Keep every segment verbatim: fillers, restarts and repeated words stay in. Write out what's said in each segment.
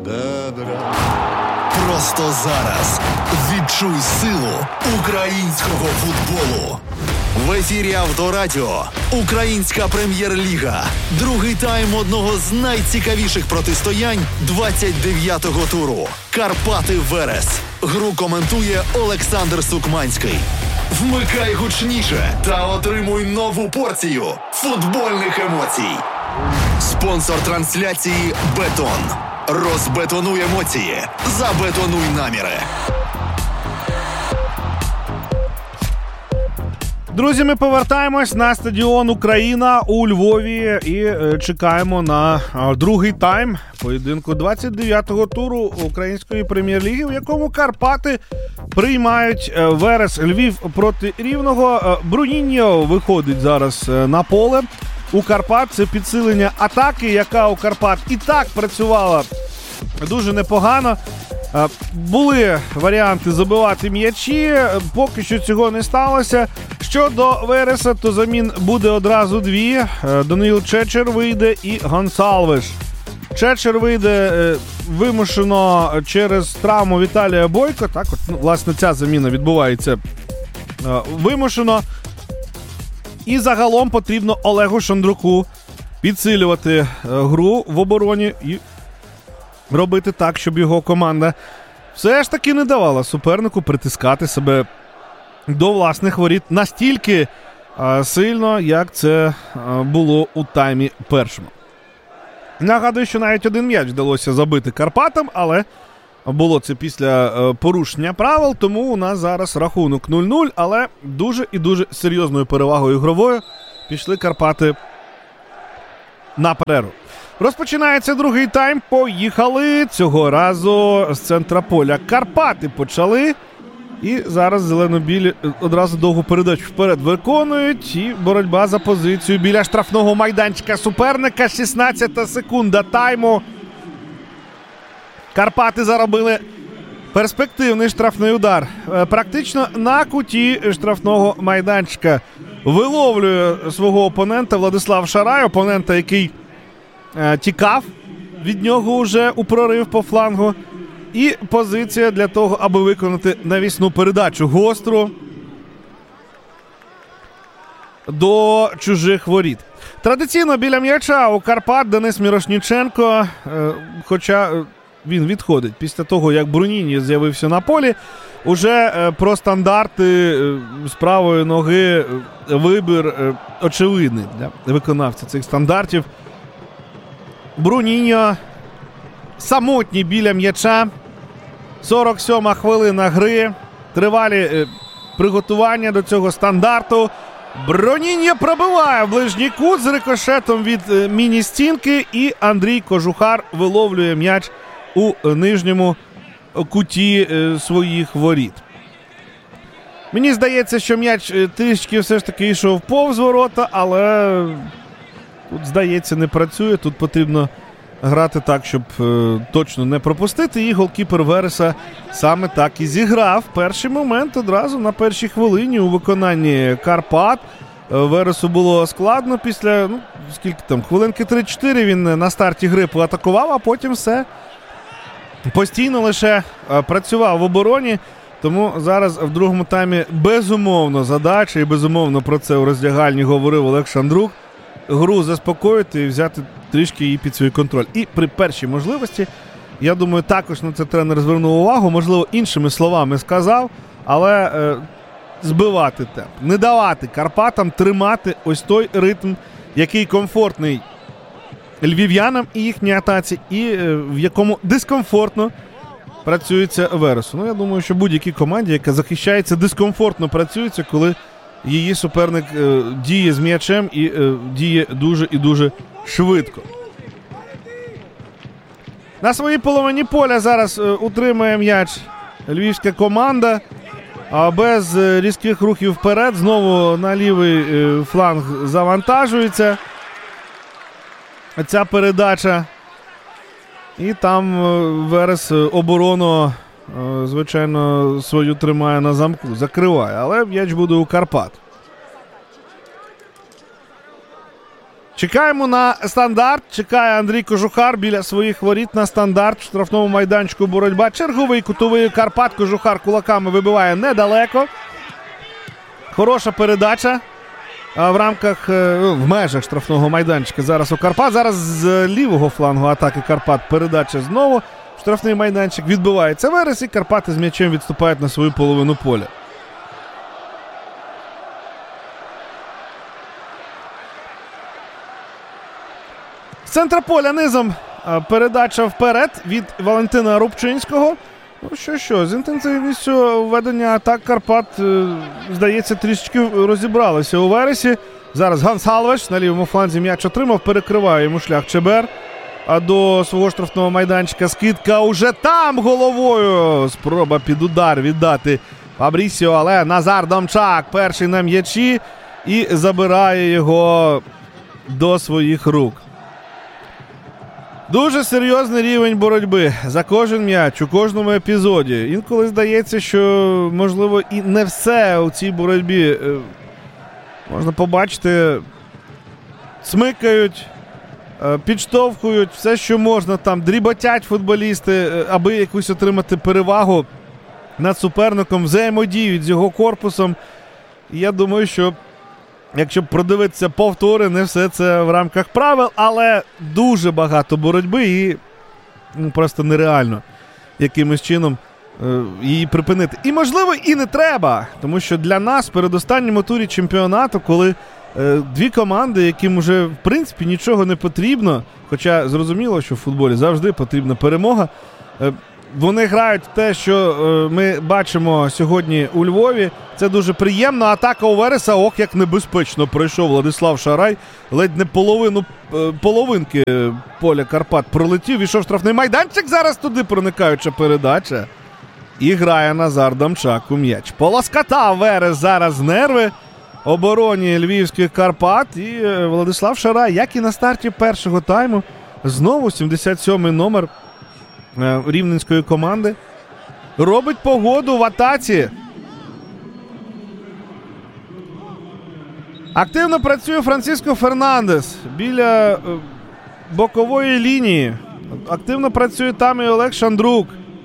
Просто зараз відчуй силу українського футболу. В ефірі Авторадіо. Українська прем'єр-ліга. Другий тайм одного з найцікавіших протистоянь двадцять дев'ятого туру. Карпати-Верес. Гру коментує Олександр Сукманський. Вмикай гучніше та отримуй нову порцію футбольних емоцій. Спонсор трансляції «Бетон». Розбетонуй емоції. Забетонуй наміри. Друзі, ми повертаємось на стадіон «Україна» у Львові і е, чекаємо на е, другий тайм поєдинку двадцять дев'ятого туру Української прем'єр-ліги, в якому Карпати приймають е, Верес. Львів проти Рівного. Е, Бруніньо виходить зараз е, на поле. У Карпат це підсилення атаки, яка у Карпат і так працювала дуже непогано. Були варіанти забивати м'ячі, поки що цього не сталося. Щодо Вереса, то замін буде одразу дві. Даниїл Чечер вийде і Гонсалвеш. Чечер вийде вимушено через травму Віталія Бойко. Так, от, ну, власне, ця заміна відбувається вимушено. І загалом потрібно Олегу Шандруку підсилювати гру в обороні і робити так, щоб його команда все ж таки не давала супернику притискати себе до власних воріт настільки а, сильно, як це а, було у таймі першому. Нагадую, що навіть один м'яч вдалося забити Карпатам, але було це після а, порушення правил, тому у нас зараз рахунок нуль-нуль, але дуже і дуже серйозною перевагою ігровою пішли Карпати на перерву. Розпочинається другий тайм. Поїхали. Цього разу з центра поля Карпати почали. І зараз зелено-білі одразу довгу передачу вперед виконують. І боротьба за позицію біля штрафного майданчика суперника. шістнадцята секунда тайму. Карпати заробили перспективний штрафний удар. Практично на куті штрафного майданчика виловлює свого опонента Владислав Шарай. Опонента, який тікав від нього вже у прорив по флангу. І позиція для того, аби виконати навісну передачу гостру до чужих воріт. Традиційно біля м'яча у Карпат Денис Мірошніченко, хоча він відходить після того, як Бруніньо з'явився на полі, уже про стандарти з правої ноги вибір очевидний для виконавця цих стандартів. Бруніньо самотній біля м'яча. сорок сьома хвилина гри. Тривалі е, приготування до цього стандарту. Бруніньо пробиває в ближній кут з рикошетом від е, міні-стінки. І Андрій Кожухар виловлює м'яч у е, нижньому куті е, своїх воріт. Мені здається, що м'яч е, трішки все ж таки йшов повз ворота, але тут, здається, не працює. Тут потрібно грати так, щоб е, точно не пропустити. І голкіпер Вереса саме так і зіграв. Перший момент одразу на першій хвилині у виконанні Карпат. Е, Вересу було складно після, ну, скільки там, хвилинки три-чотири він на старті гри поатакував, а потім все постійно лише е, працював в обороні. Тому зараз в другому таймі безумовно задача, і безумовно про це у роздягальні говорив Олег Шандрук, гру заспокоїти і взяти трішки її під свій контроль. І при першій можливості, я думаю, також на це тренер звернув увагу, можливо, іншими словами сказав, але е, збивати темп, не давати Карпатам тримати ось той ритм, який комфортний львів'янам і їхній атаці, і е, в якому дискомфортно працюється Вересу. Ну, я думаю, що будь-якій команді, яка захищається, дискомфортно працюється, коли її суперник е, діє з м'ячем і е, діє дуже і дуже швидко. На своїй половині поля зараз е, утримує м'яч львівська команда. А без е, різких рухів вперед знову на лівий е, фланг завантажується ця передача. І там е, Верес оборону, е, звичайно, свою тримає на замку, закриває. Але м'яч буде у Карпат. Чекаємо на стандарт. Чекає Андрій Кожухар біля своїх воріт на стандарт. В штрафному майданчику боротьба. Черговий кутовий Карпат. Кожухар кулаками вибиває недалеко. Хороша передача в рамках, в межах штрафного майданчика зараз у Карпат. Зараз з лівого флангу атаки Карпат передача знову в штрафний майданчик. Відбивається Верес і Карпати з м'ячем відступають на свою половину поля. З центра поля низом передача вперед від Валентина Рубчинського. Ну що-що, з інтенсивністю ведення атак Карпат, здається, трішечки розібралися у Вересі. Зараз Ганс Халвеш на лівому фланзі м'яч отримав, перекриває йому шлях Чебер. А до свого штрафного майданчика скидка уже там головою. Спроба під удар віддати Фабрісіо, але Назар Домчак перший на м'ячі і забирає його до своїх рук. Дуже серйозний рівень боротьби за кожен м'яч у кожному епізоді. Інколи здається, що, можливо, і не все у цій боротьбі можна побачити. Смикають, підштовхують, все, що можна, там дріботять футболісти, аби якусь отримати перевагу над суперником, взаємодіють з його корпусом. І я думаю, що якщо продивитися повтори, не все це в рамках правил, але дуже багато боротьби і ну, просто нереально якимось чином е, її припинити. І, можливо, і не треба, тому що для нас в передостанньому турі чемпіонату, коли е, дві команди, яким вже, в принципі, нічого не потрібно, хоча зрозуміло, що в футболі завжди потрібна перемога, е, вони грають в те, що е, ми бачимо сьогодні у Львові. Це дуже приємно. Атака у Вереса, ох, як небезпечно пройшов Владислав Шарай. Ледь не половину, е, половинки поля Карпат пролетів. Ішов штрафний майданчик, зараз туди проникаюча передача. І грає Назар Домчак у м'яч. Полоскатав Верес зараз нерви обороні львівських Карпат. І е, Владислав Шарай, як і на старті першого тайму, знову сімдесят сьомий номер рівненської команди робить погоду в атаці. Активно працює Франциско Фернандес біля бокової лінії. Активно працює там і Олег Шандрук.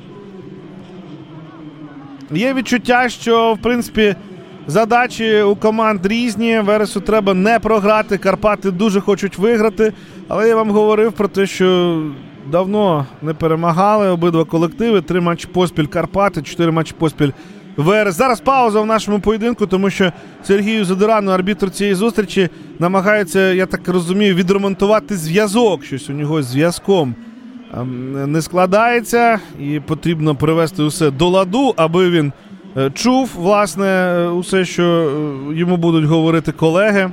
Є відчуття, що, в принципі, задачі у команд різні. Вересу треба не програти. Карпати дуже хочуть виграти. Але я вам говорив про те, що давно не перемагали обидва колективи. Три матчі поспіль Карпати, чотири матчі поспіль Верес. Зараз пауза в нашому поєдинку, тому що Сергію Задирану, арбітр цієї зустрічі, намагається, я так розумію, відремонтувати зв'язок. Щось у нього з зв'язком не складається і потрібно привести усе до ладу, аби він чув, власне, усе, що йому будуть говорити колеги.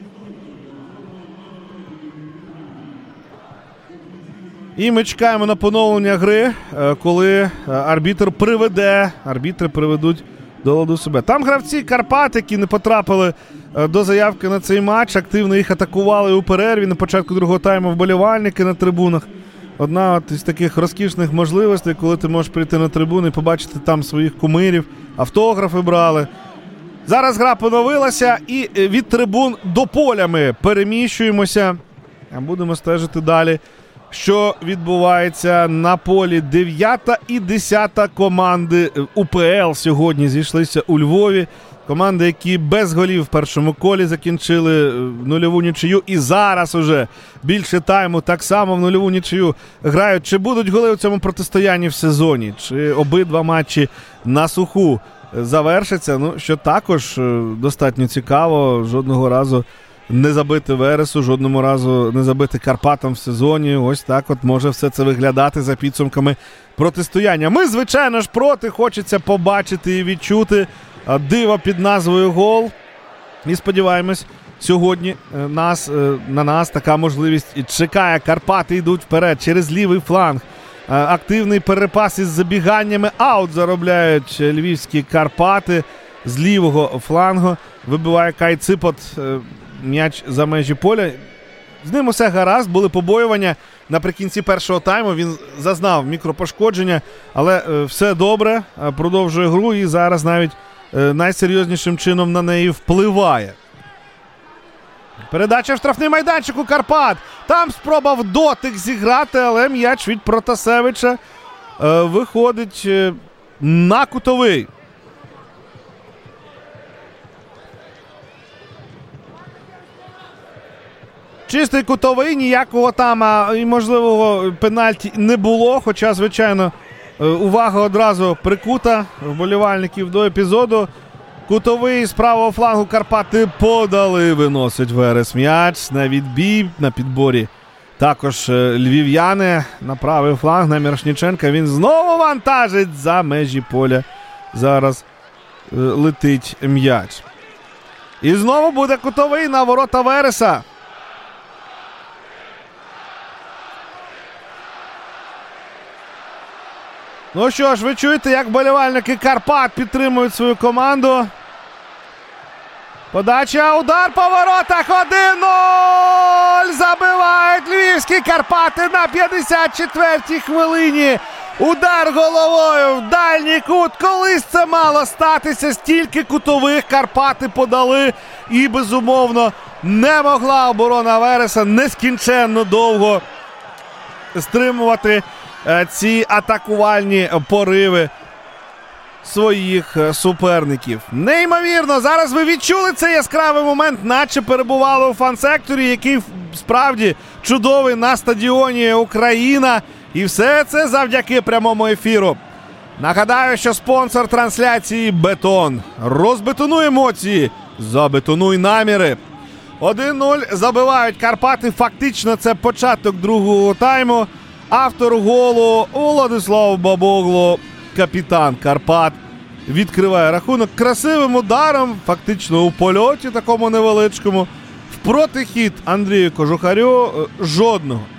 І ми чекаємо на поновлення гри, коли арбітр приведе, арбітри приведуть до ладу себе. Там гравці Карпат, які не потрапили до заявки на цей матч, активно їх атакували у перерві на початку другого тайму, вболівальники на трибунах. Одна от із таких розкішних можливостей, коли ти можеш прийти на трибуни і побачити там своїх кумирів, автографи брали. Зараз гра поновилася і від трибун до поля ми переміщуємося. Будемо стежити далі, що відбувається на полі. Дев'ята і десята команди УПЛ сьогодні зійшлися у Львові. Команди, які без голів в першому колі закінчили нульову нічию. І зараз уже більше тайму так само в нульову нічию грають. Чи будуть голи у цьому протистоянні в сезоні? Чи обидва матчі на суху завершаться? Ну, що також достатньо цікаво. Жодного разу не забити Вересу, жодному разу не забити Карпатам в сезоні. Ось так от може все це виглядати за підсумками протистояння. Ми, звичайно ж, проти. Хочеться побачити і відчути диво під назвою гол. І сподіваємось, сьогодні нас, на нас така можливість і чекає. Карпати йдуть вперед через лівий фланг. Активний перепас із забіганнями. Аут заробляють львівські Карпати з лівого флангу. Вибиває Кай Ципот м'яч за межі поля. З ним усе гаразд, були побоювання наприкінці першого тайму. Він зазнав мікропошкодження, але е, все добре, продовжує гру і зараз навіть е, найсерйознішим чином на неї впливає. Передача в штрафний майданчик у Карпат. Там спроба в дотик зіграти, але м'яч від Протасевича е, виходить е, на кутовий. Чистий кутовий, ніякого там а, і можливого пенальті не було, хоча, звичайно, увага одразу прикута вболівальників до епізоду. Кутовий з правого флангу Карпати подали, виносить Верес м'яч на відбій, на підборі. Також львів'яни на правий фланг на Мірошніченка. Він знову вантажить за межі поля. Зараз е, летить м'яч. І знову буде кутовий на ворота Вереса. Ну що ж, ви чуєте, як вболівальники Карпат підтримують свою команду. Подача, удар по воротах, один нуль! Забивають львівські Карпати на п'ятдесят четвертій хвилині. Удар головою в дальній кут. Колись це мало статися, стільки кутових Карпати подали. І, безумовно, не могла оборона Вереса нескінченно довго стримувати ці атакувальні пориви своїх суперників. Неймовірно, зараз ви відчули цей яскравий момент, наче перебували у фан-секторі, який справді чудовий на стадіоні Україна. І все це завдяки прямому ефіру. Нагадаю, що спонсор трансляції «Бетон». Розбетонуй емоції, забетонуй наміри. один нуль забивають Карпати. Фактично це початок другого тайму. Автор голу Владислав Бабогло, капітан Карпат, відкриває рахунок красивим ударом, фактично у польоті такому невеличкому. В протихід Андрію Кожухарю жодного